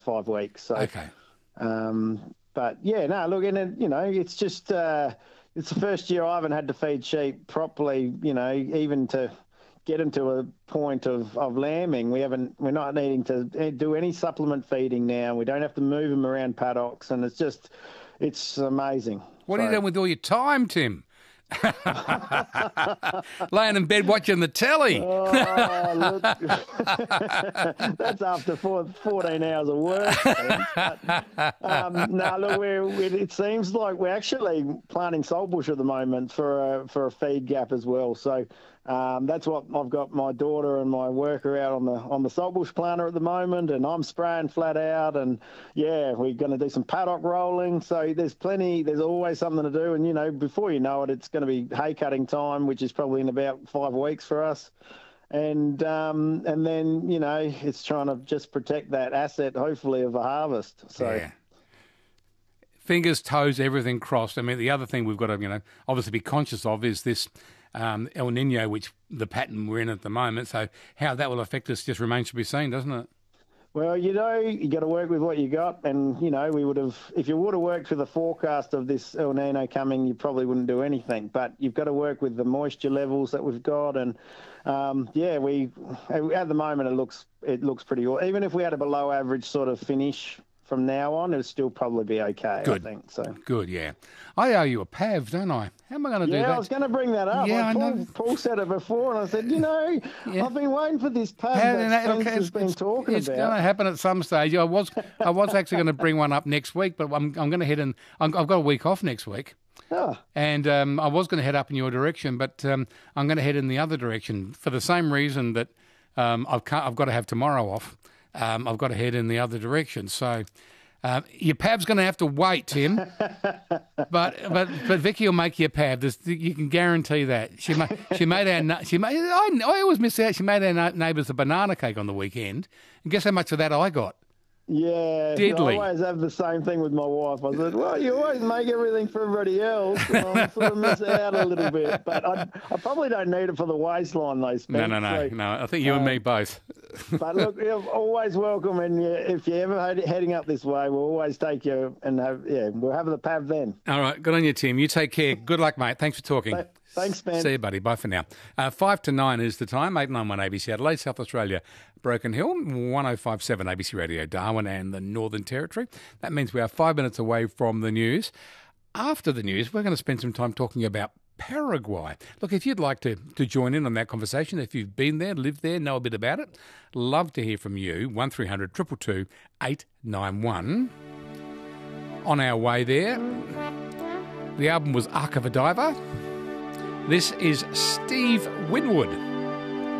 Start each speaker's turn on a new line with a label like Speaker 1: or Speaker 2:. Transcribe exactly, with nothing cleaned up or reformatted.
Speaker 1: five weeks. So,
Speaker 2: Okay.
Speaker 1: Um, but yeah, no, look, and it, you know, it's just uh, it's the first year I haven't had to feed sheep properly. You know, even to get them to a point of, of lambing, we haven't. We're not needing to do any supplement feeding now. We don't have to move them around paddocks, and it's just, it's amazing.
Speaker 2: What
Speaker 1: so,
Speaker 2: are you doing with all your time, Tim? Laying in bed watching the telly.
Speaker 1: Oh, look. That's after four, fourteen hours of work. But, um, no, look, we're, we're, it seems like we're actually planting saltbush at the moment for a, for a feed gap as well. So um, that's what I've got my daughter and my worker out on the on the saltbush planter at the moment, and I'm spraying flat out. And yeah, we're going to do some paddock rolling. So there's plenty. There's always something to do. And you know, before you know it, it's going to be hay cutting time, which is probably in about five weeks for us. And um, and then, you know, it's trying to just protect that asset, hopefully, of a harvest. So,
Speaker 2: yeah. Fingers, toes, everything crossed. I mean, the other thing we've got to, you know, obviously be conscious of is this um, El Nino, which the pattern we're in at the moment. So how that will affect us just remains to be seen, doesn't it?
Speaker 1: Well, you know, you got to work with what you got. And, you know, we would have, if you would have worked with the forecast of this El Nino coming, you probably wouldn't do anything. But you've got to work with the moisture levels that we've got. And, um, yeah, we, at the moment, it looks, it looks pretty, even if we had a below average sort of finish from now on, it'll still probably be okay,
Speaker 2: Good.
Speaker 1: I think. So
Speaker 2: Good, yeah. I owe you a P A V, don't I? How am I going to do
Speaker 1: yeah,
Speaker 2: that?
Speaker 1: I was going to bring that up.
Speaker 2: Yeah,
Speaker 1: like
Speaker 2: I
Speaker 1: Paul,
Speaker 2: know.
Speaker 1: Paul said it before, and I said, you know,
Speaker 2: Yeah.
Speaker 1: I've been waiting for this P A V
Speaker 2: How-
Speaker 1: that
Speaker 2: it'll-
Speaker 1: Spencer's been
Speaker 2: it's,
Speaker 1: talking
Speaker 2: it's
Speaker 1: about.
Speaker 2: going to happen at some stage. I was, I was actually going to bring one up next week, but I'm, I'm going to head in. I'm, I've got a week off next week,
Speaker 1: Oh,
Speaker 2: and um, I was going to head up in your direction, but um, I'm going to head in the other direction for the same reason that um, I've, can't, I've got to have tomorrow off. Um, I've got to head in the other direction, so. Um, your P A V's going to have to wait, Tim. but but but Vicky will make you a P A V. There's, you can guarantee that. She made she made our na- she made. I, I always miss out. She made our na- neighbours a banana cake on the weekend, and guess how much of that I got?
Speaker 1: yeah.
Speaker 2: Diddly.
Speaker 1: I always have the same thing with my wife. I said, well, you always make everything for everybody else. And I sort of miss out a little bit. But I, I probably don't need it for the waistline, though, Spence.
Speaker 2: No, no, no,
Speaker 1: So,
Speaker 2: no. I think you and me both.
Speaker 1: but look, you're always welcome. And you, if you're ever head- heading up this way, we'll always take you and have, yeah, we'll have the P A V then.
Speaker 2: All right, good on you, Tim. You take care. Good luck, mate. Thanks for talking.
Speaker 1: Th- Thanks, Spence.
Speaker 2: See you, buddy. Bye for now. Uh, five to nine is the time. eight nine one A B C Adelaide, South Australia, Broken Hill, one oh five seven A B C Radio Darwin and the Northern Territory. That means we are five minutes away from the news. After the news, we're going to spend some time talking about Paraguay. Look, if you'd like to, to join in on that conversation, if you've been there, lived there, know a bit about it, love to hear from you. one three hundred two two two eight nine one. On our way there, the album was Arc of a Diver. This is Steve Winwood.